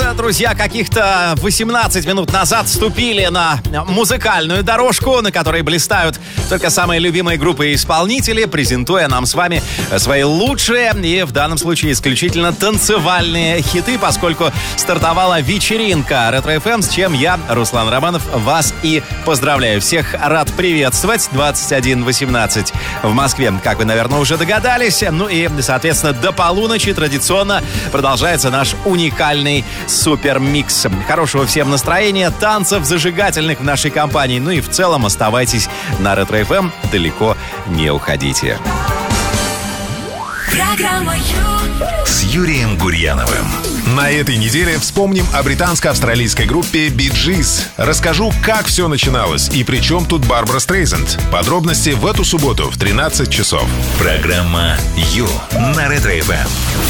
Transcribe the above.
Друзья, каких-то 18 минут назад вступили на музыкальную дорожку, на которой блистают только самые любимые группы и исполнители, презентуя нам с вами свои лучшие и в данном случае исключительно танцевальные хиты, поскольку стартовала вечеринка Ретро-ФМ, с чем я, Руслан Романов, вас и поздравляю. Всех рад приветствовать. 21:18 в Москве, как вы, наверное, уже догадались. Ну и, соответственно, до полуночи традиционно продолжается наш уникальный супермикс. Хорошего всем настроения, танцев зажигательных в нашей компании. Ну и в целом оставайтесь на Ретро-ФМ, далеко не уходите. Программа с Юрием Гурьяновым. На этой неделе вспомним о британско-австралийской группе Bee Gees. Расскажу, как все начиналось и при чем тут Барбара Стрейзанд. Подробности в эту субботу в 13 часов. Программа «Ю» на Ретро-ФМ.